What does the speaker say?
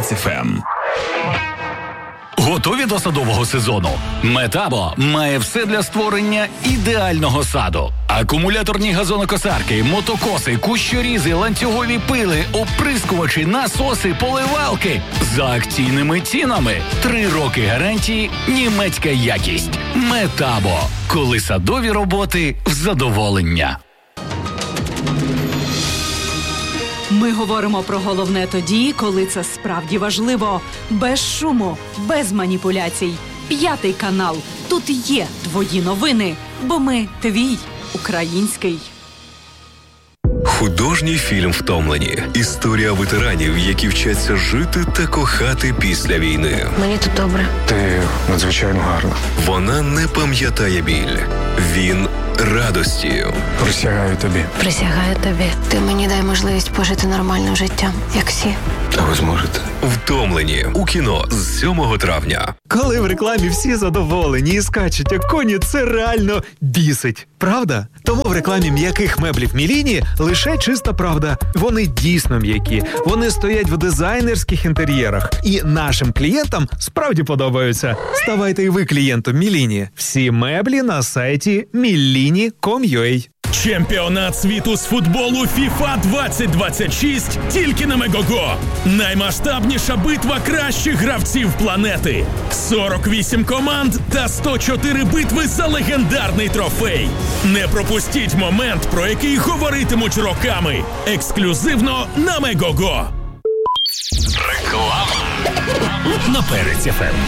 Метець ФМ. Готові до садового сезону? Метабо має все для створення ідеального саду. Акумуляторні газонокосарки, мотокоси, кущорізи, ланцюгові пили, оприскувачі, насоси, поливалки. За акційними цінами. 3 роки гарантії, німецька якість. Метабо. Коли садові роботи в задоволення. Ми говоримо про головне тоді, коли це справді важливо. Без шуму, без маніпуляцій. 5 канал. Тут є твої новини, бо ми твій український. Художній фільм «Втомлені». Історія ветеранів, які вчаться жити та кохати після війни. Мені тут добре. Ти надзвичайно гарна. Вона не пам'ятає біль. Він радості. Присягаю тобі. Присягаю тобі. Ти мені дай можливість пожити нормальним життям, як всі. Та ви зможете. «Втомлені» у кіно з 7 травня. Коли в рекламі всі задоволені і скачуть як коні, це реально бісить. Правда? Тому в рекламі м'яких меблів Міліні лише чиста правда. Вони дійсно м'які. Вони стоять в дизайнерських інтер'єрах. І нашим клієнтам справді подобаються. Ставайте і ви клієнтом Міліні. Всі меблі на сайті millini.com.ua. Чемпіонат світу з футболу FIFA 2026 тільки на Мегого. Наймасштабніша битва кращих гравців планети. 48 команд та 104 битви за легендарний трофей. Не пропустіть момент, про який говоритимуть роками. Ексклюзивно на Мегого. Реклама на Перець ФМ.